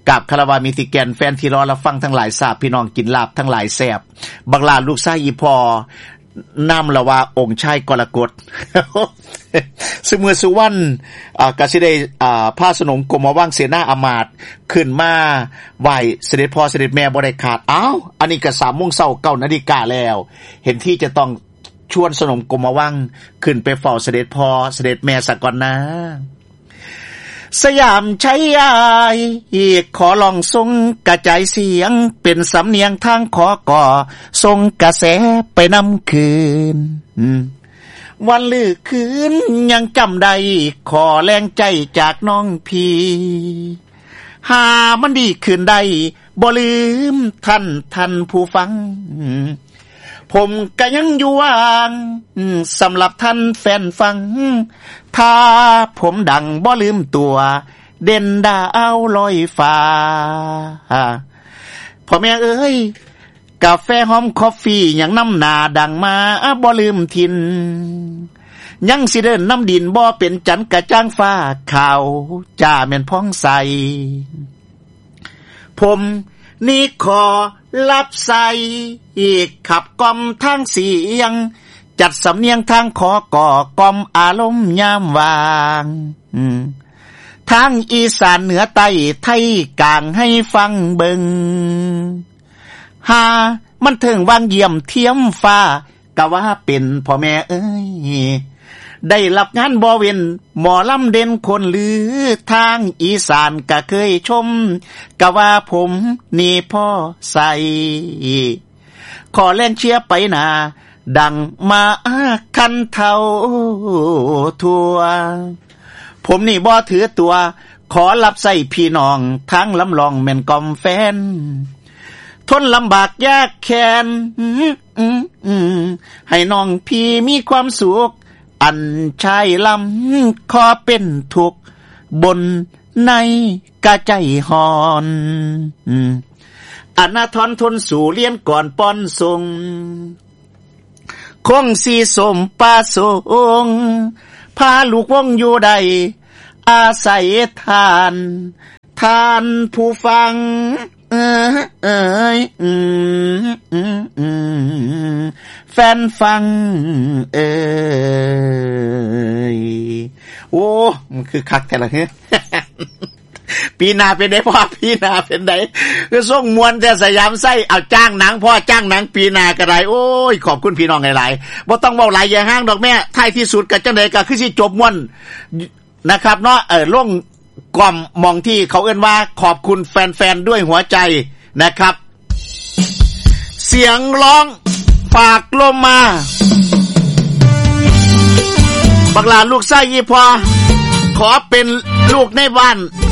กับคาราวามิติแกนแฟนที่รอรับฟังทั้งหลายทราบพี่น้องกินลาบทั้งหลายแซ่บบักลาลูกชายอีพอนำละว่าองค์ชายกรกฎ ซึ่งเมื่อสุวรรณก็สิได้พาสนมกรมว่างเสนาอมาตย์ขึ้นมาไหว้เสด็จพ่อเสด็จแม่บ่ได้ขาดอ้าวอันนี้ก็ 3:00 น9:00 นแล้วเห็นที่จะต้องชวนสนมกรมว่างขึ้นไปเฝ้าเสด็จพ่อเสด็จแม่ซะก่อนนะสยามชัยยายขอลองทรงกระจายเสียงเป็นสำเนียงทางขอก่อทรงกระแสไปนำคืนวันลือคืนยังจำได้ขอแรงใจจากน้องพี่หามันดีคืนได้บ่ลืมท่านผู้ฟังผมก็ยังอยู่ว่างสำหรับท่านแฟนฟังถ้าผมดังบ่ลืมตัวเด่นดาวลอยฟ้าพ่อแม่เอ้ยกาแฟหอมคอฟฟี่อย่างน้ำหนาดังมาบ่ลืมทินยังสิเดินน้ำดินบ่เป็นจันกระจ้างฟ้าขาวจ้าแม่นพ้องใสผมนี่ขอรับใส่อีกขับกล่อมทางเสียงจัดสำเนียงทางขอก่อกล่อมอารมณ์ยามวางทางอีสานเหนือใต้ไทยกลางให้ฟังเบิงหามันถึงวางเยี่ยมเทียมฟ้ากะว่าเป็นพ่อแม่เอ้ยได้รับงานบ่เว้นหมอลำเด่นคนหรือทางอีสานก็เคยชมกะว่าผมนี่พ่อใส่ขอเล่นเชียร์ไปหนาดังมาคันเท่าทั่วผมนี่บ่ถือตัวขอรับใส่พี่น้องทั้งลำลองแม่นกอมแฟนทนลำบากยากแค้นให้น้องพี่มีความสุขอันชายลำขอเป็นทุกข์บนในกะใจหอนอนาทรทนสู่เลี้ยนก่อนป้อนทรงคงสีสมปาสงพาลูกวงอยู่ใดอาศัยท่านผู้ฟังแฟนฟังโอ้มันคือคักแต่ละเฮ้ยปีหน้าเป็นได้พ่อปีหน้าเป็นได้คือส่งมวลแต่สยามไส้เอาจ้างหนังพ่อจ้างหนังปีหน้าก็ได้โอ้ยขอบคุณพี่น้องหลายๆบ่ต้องเว้าหลายอย่าห้างดอกแม่ท้ายที่สุดก็จังได๋ก็คือสิจบม่วนนะครับเนาะลงกล่อมมองที่เขาเอิ้นว่าขอบคุณแฟนๆด้วยหัวใจนะครับเสียงร้องฝากลมมาบักหลานลูกไส้ยี่พอขอเป็นลูกในบ้าน